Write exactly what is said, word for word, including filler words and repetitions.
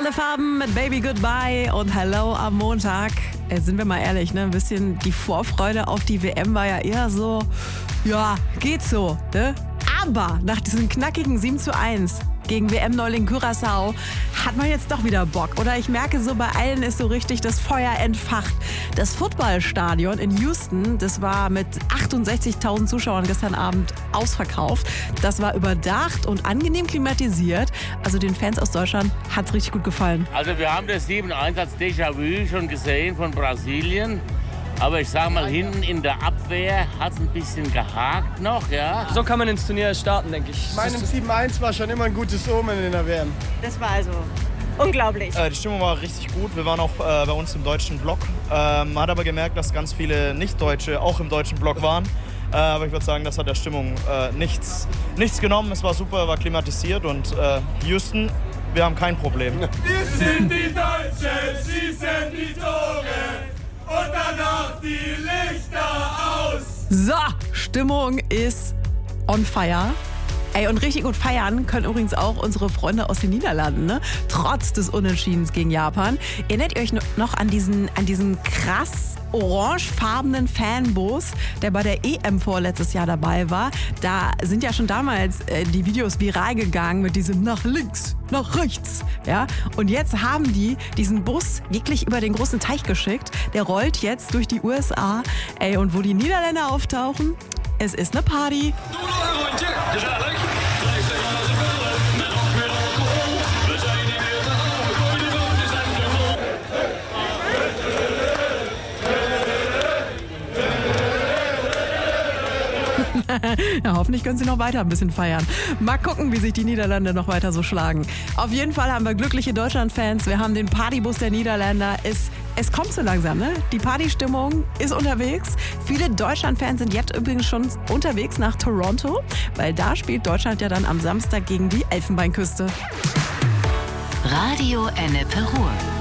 Alle Farben mit Baby Goodbye und Hello am Montag. Äh, sind wir mal ehrlich, ne? Ein bisschen die Vorfreude auf die W M war ja eher so, ja, geht so, ne? Aber nach diesem knackigen sieben zu eins gegen W M-Neuling Curaçao hat man jetzt doch wieder Bock. Oder ich merke so, bei allen ist so richtig das Feuer entfacht. Das Footballstadion in Houston, das war mit achtundsechzigtausend Zuschauern gestern Abend ausverkauft. Das war überdacht und angenehm klimatisiert. Also den Fans aus Deutschland hat es richtig gut gefallen. Also wir haben das sieben eins als Déjà-vu schon gesehen von Brasilien. Aber ich sag mal, hinten in der Abwehr hat es ein bisschen gehakt noch, ja. So kann man ins Turnier starten, denke ich. Mein sieben eins war schon immer ein gutes Omen in der W M. Das war also unglaublich. Äh, die Stimmung war richtig gut. Wir waren auch äh, bei uns im deutschen Block. Ähm, man hat aber gemerkt, dass ganz viele Nicht-Deutsche auch im deutschen Block waren. Äh, aber ich würde sagen, das hat der Stimmung äh, nichts, nichts genommen. Es war super, war klimatisiert und äh, Houston, wir haben kein Problem. Wir sind die Deutschen, schießen die Tore. Und danach die Lichter aus. So, Stimmung ist on fire. Ey, und richtig gut feiern können übrigens auch unsere Freunde aus den Niederlanden, ne? Trotz des Unentschiedens gegen Japan. Erinnert ihr euch noch an diesen, an diesen krass orangefarbenen Fanbus, der bei der E M vorletztes Jahr dabei war? Da sind ja schon damals äh, die Videos viral gegangen mit diesem nach links, nach rechts. Ja? Und jetzt haben die diesen Bus wirklich über den großen Teich geschickt. Der rollt jetzt durch die U S A. Ey, und wo die Niederländer auftauchen, es ist eine Party. Ja, hoffentlich können sie noch weiter ein bisschen feiern. Mal gucken, wie sich die Niederländer noch weiter so schlagen. Auf jeden Fall haben wir glückliche Deutschland-Fans. Wir haben den Partybus der Niederländer. Es, es kommt so langsam, ne? Die Partystimmung ist unterwegs. Viele Deutschland-Fans sind jetzt übrigens schon unterwegs nach Toronto, weil da spielt Deutschland ja dann am Samstag gegen die Elfenbeinküste. Radio Ennepe Ruhr.